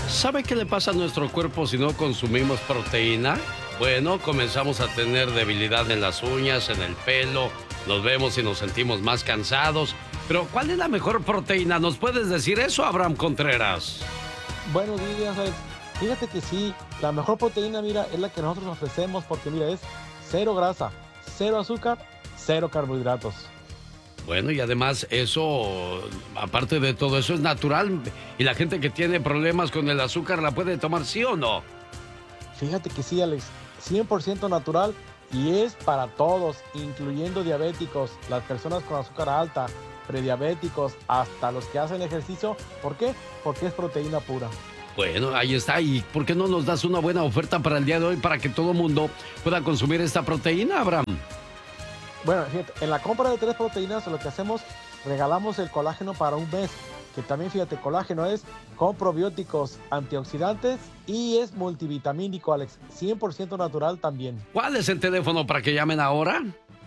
¿Sabe qué le pasa a nuestro cuerpo si no consumimos proteína? Bueno, comenzamos a tener debilidad en las uñas, en el pelo, nos vemos y nos sentimos más cansados. Pero, ¿cuál es la mejor proteína? ¿Nos puedes decir eso, Abraham Contreras? Buenos días, Alex. Fíjate que sí, la mejor proteína, mira, es la que nosotros ofrecemos porque, mira, es cero grasa, cero azúcar, cero carbohidratos. Bueno, y además eso, aparte de todo eso, es natural. Y la gente que tiene problemas con el azúcar, ¿la puede tomar sí o no? Fíjate que sí, Alex, 100% natural y es para todos, incluyendo diabéticos, las personas con azúcar alta, prediabéticos, hasta los que hacen ejercicio. ¿Por qué? Porque es proteína pura. Bueno, ahí está. ¿Y por qué no nos das una buena oferta para el día de hoy para que todo el mundo pueda consumir esta proteína, Abraham? Bueno, fíjate, en la compra de 3 proteínas lo que hacemos, regalamos el colágeno para un mes. Que también, fíjate, colágeno es con probióticos, antioxidantes y es multivitamínico, Alex. 100% natural también. ¿Cuál es el teléfono para que llamen ahora?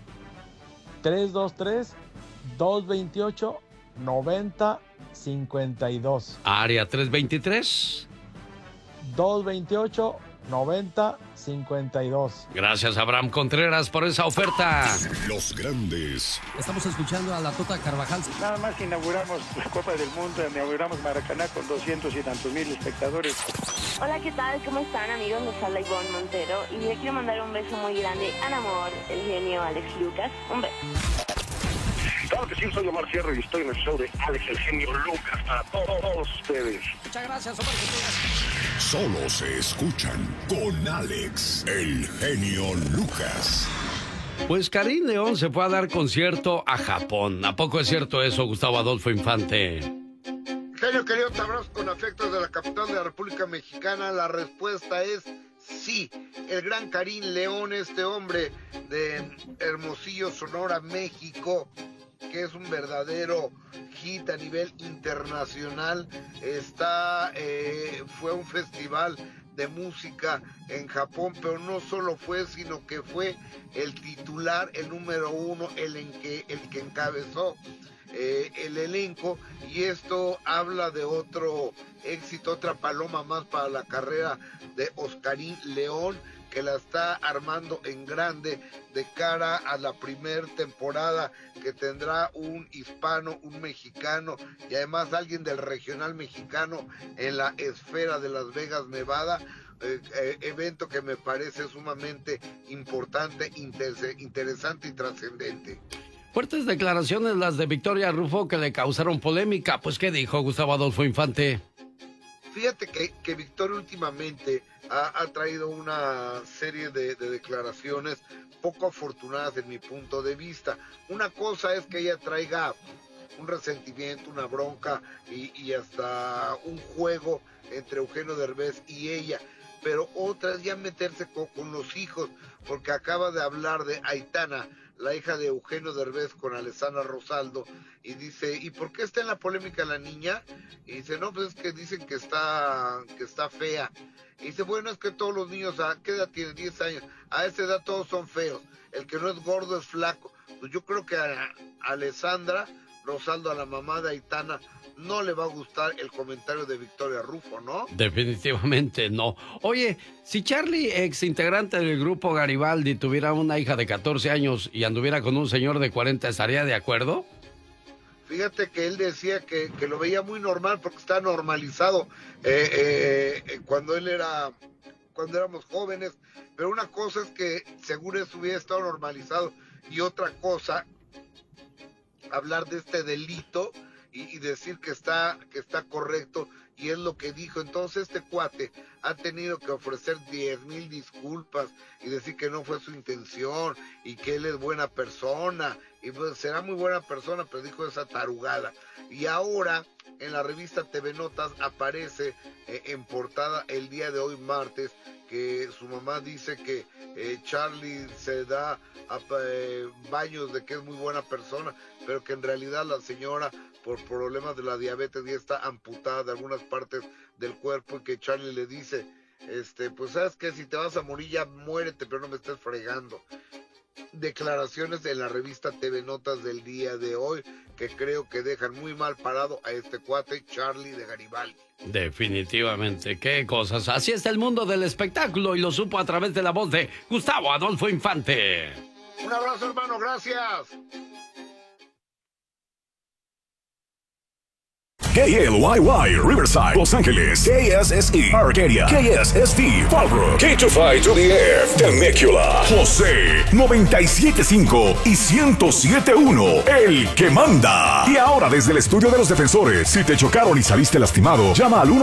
323-228-9052. Área 323. 228-9052. Gracias, Abraham Contreras, por esa oferta. Los grandes. Estamos escuchando a la Tota Carvajal. Nada más que inauguramos la Copa del Mundo, inauguramos Maracaná con 200 y tantos mil espectadores. Hola, ¿qué tal? ¿Cómo están, amigos? Les habla Ivonne Montero y le quiero mandar un beso muy grande al amor, el genio Alex Lucas. Un beso. Claro que sí, soy Omar Sierra y estoy en el show de Alex, el genio Lucas, para todos ustedes. Muchas gracias, Omar. Solo se escuchan con Alex, el genio Lucas. Pues Karim León se fue a dar concierto a Japón. ¿A poco es cierto eso, Gustavo Adolfo Infante? Genio querido, te abrazo con afectos de la capital de la República Mexicana. La respuesta es sí. El gran Karim León, este hombre de Hermosillo, Sonora, México, que es un verdadero hit a nivel internacional, fue a un festival de música en Japón, pero no solo fue, sino que fue el titular, el número 1, el que encabezó el elenco, y esto habla de otro éxito, otra paloma más para la carrera de Oscarín León, que la está armando en grande de cara a la primer temporada que tendrá un hispano, un mexicano y además alguien del regional mexicano en la esfera de Las Vegas, Nevada. Evento que me parece sumamente importante, interesante y trascendente. Fuertes declaraciones las de Victoria Rufo que le causaron polémica. Pues, ¿qué dijo Gustavo Adolfo Infante? Fíjate que Victoria últimamente ha traído una serie de declaraciones poco afortunadas en mi punto de vista. Una cosa es que ella traiga un resentimiento, una bronca y hasta un juego entre Eugenio Derbez y ella, pero otra es ya meterse con los hijos, porque acaba de hablar de Aitana, la hija de Eugenio Derbez, con Alessandra Rosaldo, y dice, ¿y por qué está en la polémica la niña? Y dice, no, pues es que dicen que está fea. Y dice, bueno, es que todos los niños, ¿a qué edad tienen? 10 años. A esa edad todos son feos. El que no es gordo es flaco. Pues yo creo que a Alessandra Rosaldo, a la mamá de Aitana, no le va a gustar el comentario de Victoria Rufo, ¿no? Definitivamente no. Oye, si Charlie, ex integrante del grupo Garibaldi, tuviera una hija de 14 años y anduviera con un señor de 40, ¿estaría de acuerdo? Fíjate que él decía que lo veía muy normal porque está normalizado cuando éramos jóvenes, pero una cosa es que seguro eso hubiera estado normalizado y otra cosa, hablar de este delito y decir que está correcto, y es lo que dijo. Entonces este cuate ha tenido que ofrecer 10,000 disculpas y decir que no fue su intención y que él es buena persona, y pues será muy buena persona, pero dijo esa tarugada. Y ahora en la revista TV Notas aparece en portada el día de hoy, martes, que su mamá dice que Charlie se da baños de que es muy buena persona, pero que en realidad la señora, por problemas de la diabetes, ya está amputada de algunas partes del cuerpo, y que Charlie le dice, pues sabes que si te vas a morir ya muérete, pero no me estés fregando. Declaraciones en la revista TV Notas del día de hoy, que creo que dejan muy mal parado a este cuate Charlie de Garibaldi. Definitivamente, qué cosas. Así está el mundo del espectáculo y lo supo a través de la voz de Gustavo Adolfo Infante. Un abrazo, hermano, gracias. KLYY, Riverside, Los Ángeles, KSSE, Arcadia, KSST, Fallbrook, K25 to the F, Temecula, José, 97.5 y 107.1, el que manda. Y ahora desde el estudio de los defensores, si te chocaron y saliste lastimado, llama al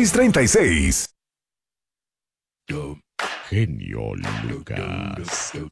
1-800-636-3636. Genio Lucas.